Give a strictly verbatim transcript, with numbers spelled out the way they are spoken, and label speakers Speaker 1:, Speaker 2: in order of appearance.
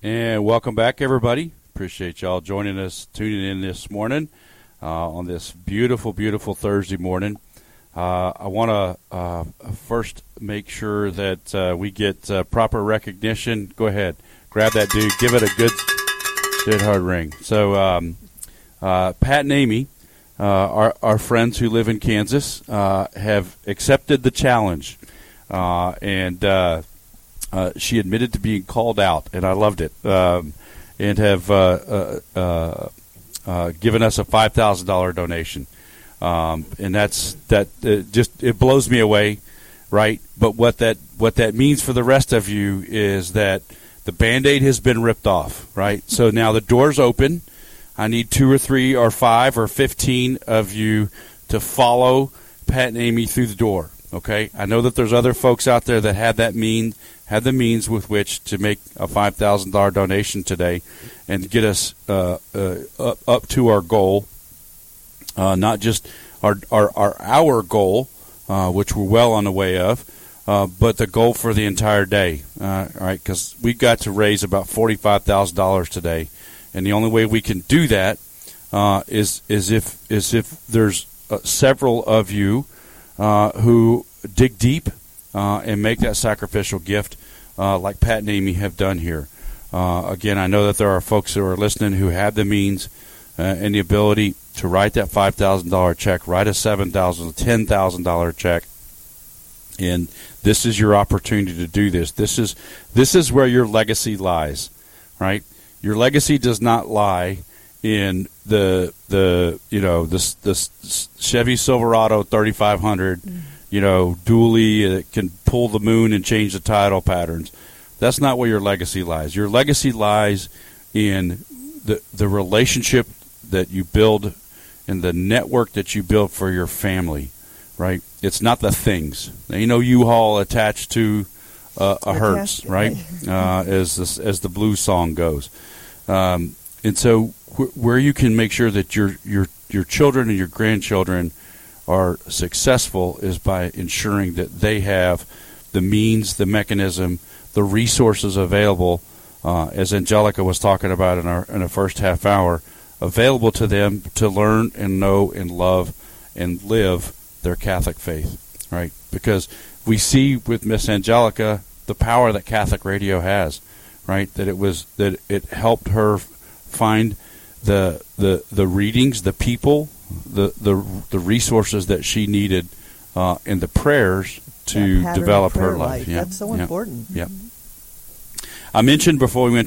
Speaker 1: And welcome back, everybody. Appreciate y'all joining us, tuning in this morning uh, on this beautiful, beautiful Thursday morning. Uh, I want to uh, first make sure that uh, we get uh, proper recognition. Go ahead. Grab that dude. Give it a good, good hard ring. So um, uh, Pat and Amy, uh, our, our friends who live in Kansas, uh, have accepted the challenge. Uh, and uh, uh, she admitted to being called out, and I loved it, um, and have uh, uh, uh, uh, given us a five thousand dollars donation. Um, and that's that. Uh, just it blows me away, right? But what that what that means for the rest of you is that the Band-Aid has been ripped off, right? So now the door's open. I need two or three or five or fifteen of you to follow Pat and Amy through the door. Okay, I know that there's other folks out there that have that mean have the means with which to make a five thousand dollars donation today, and get us uh, uh, up, up to our goal. Uh, not just our our our, our goal, uh, which we're well on the way of, uh, but the goal for the entire day. Uh, all right, because we got to raise about forty-five thousand dollars today, and the only way we can do that uh, is is if is if there's uh, several of you uh, who dig deep uh, and make that sacrificial gift, uh, like Pat and Amy have done here. Uh, again, I know that there are folks who are listening who have the means uh, and the ability to write that five thousand dollars check, write a seven thousand dollars, ten thousand dollars check, and this is your opportunity to do this. This is this is where your legacy lies, right? Your legacy does not lie in the the you know the the Chevy Silverado thirty-five hundred, mm. you know, dually that can pull the moon and change the tidal patterns. That's not where your legacy lies. Your legacy lies in the the relationship that you build and the network that you build for your family, right? It's not the things. There ain't no U-Haul attached to uh, a Hertz, right? uh, as this, as the blues song goes. Um, and so wh- where you can make sure that your your your children and your grandchildren are successful is by ensuring that they have the means, the mechanism, the resources available, uh, as Angelica was talking about in our in the first half hour, available to them to learn and know and love and live their Catholic faith, right? Because we see with Miss Angelica the power that Catholic radio has, right? That it was that it helped her find the the the readings, the people, the the the resources that she needed, uh, and the prayers to develop her life.
Speaker 2: life.
Speaker 1: Yeah.
Speaker 2: That's so
Speaker 1: yeah.
Speaker 2: important.
Speaker 1: Yeah. I mentioned before we went